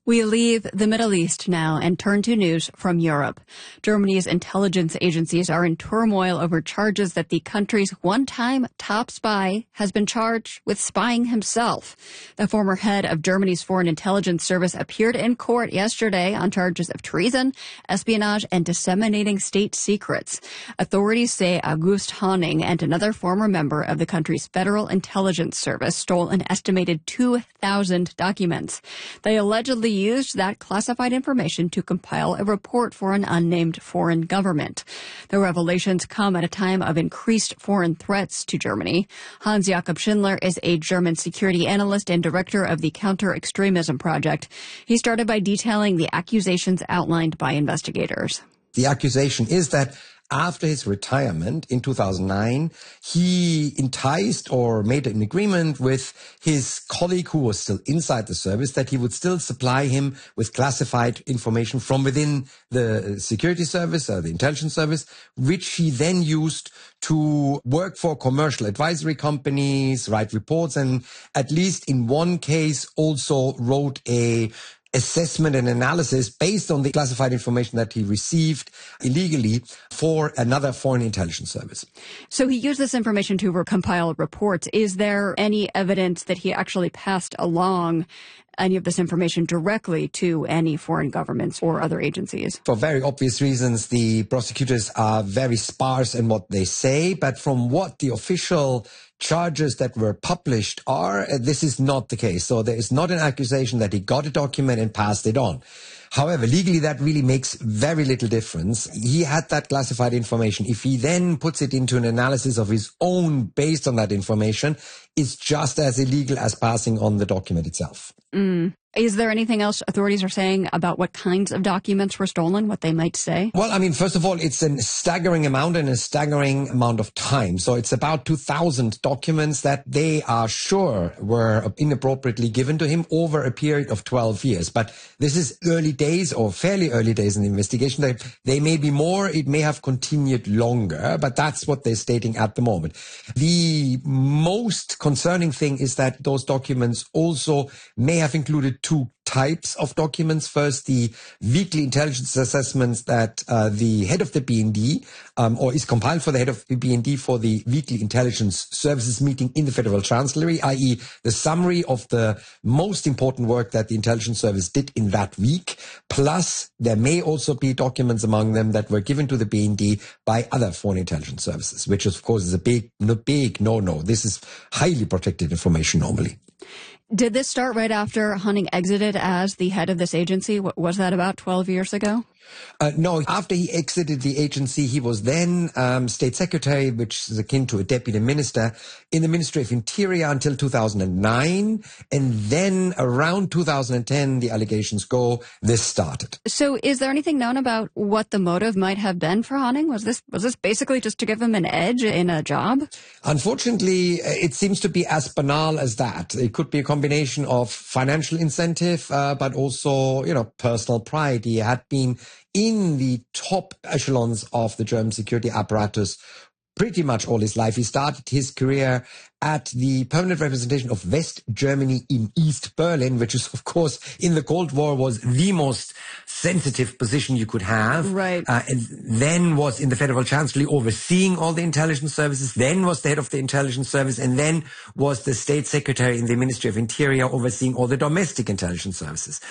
We leave the Middle East now and turn to news from Europe. Germany's intelligence agencies are in turmoil over charges that the country's one-time top spy has been charged with spying himself. The former head of Germany's Foreign Intelligence Service appeared in court yesterday on charges of treason, espionage, and disseminating state secrets. Authorities say August Honing and another former member of the country's Federal Intelligence Service stole an estimated 2,000 documents. They allegedly used that classified information to compile a report for an unnamed foreign government. The revelations come at a time of increased foreign threats to Germany. Hans-Jakob Schindler is a German security analyst and director of the Counter-Extremism Project. He started by detailing the accusations outlined by investigators. The accusation is that after his retirement in 2009, he enticed or made an agreement with his colleague who was still inside the service that he would still supply him with classified information from within the security service or the intelligence service, which he then used to work for commercial advisory companies, write reports, and at least in one case also wrote a assessment and analysis based on the classified information that he received illegally for another foreign intelligence service. So he used this information to compile reports. Is there any evidence that he actually passed along any of this information directly to any foreign governments or other agencies? For very obvious reasons, the prosecutors are very sparse in what they say, but from what the official charges that were published are, this is not the case. So there is not an accusation that he got a document and passed it on. However, legally, that really makes very little difference. He had that classified information. If he then puts it into an analysis of his own based on that information, it's just as illegal as passing on the document itself. Is there anything else authorities are saying about what kinds of documents were stolen, what they might say? Well, I mean, first of all, it's a staggering amount and a staggering amount of time. So it's about 2,000 documents that they are sure were inappropriately given to him over a period of 12 years. But this is early days or fairly early days in the investigation. They may be more, it may have continued longer, but that's what they're stating at the moment. The most concerning thing is that those documents also may have included two types of documents. First, the weekly intelligence assessments that the head of the BND, or is compiled for the head of the BND for the weekly intelligence services meeting in the Federal Chancellery, i.e. the summary of the most important work that the intelligence service did in that week. Plus, there may also be documents among them that were given to the BND by other foreign intelligence services, which of course is a big no-no. This is highly protected information normally. Did this start right after Honing exited as the head of this agency? Was that about 12 years ago? No, after he exited the agency, he was then state secretary, which is akin to a deputy minister, in the Ministry of Interior until 2009. And then around 2010, the allegations go, this started. So is there anything known about what the motive might have been for Honing? Was this basically just to give him an edge in a job? Unfortunately, it seems to be as banal as that. It could be a combination of financial incentive, but also, personal pride. He had been in the top echelons of the German security apparatus pretty much all his life. He started his career at the permanent representation of West Germany in East Berlin, which is, of course, in the Cold War was the most sensitive position you could have. Right. And then was in the Federal Chancellery overseeing all the intelligence services, then was the head of the intelligence service, and then was the state secretary in the Ministry of Interior overseeing all the domestic intelligence services.